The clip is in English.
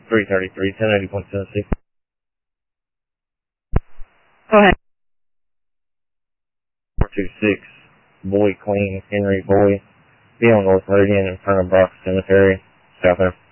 333, 1080.76. Go ahead. 426, Boy Queen, Henry Boy. Be on North Meridian in front of Brock Cemetery, south end.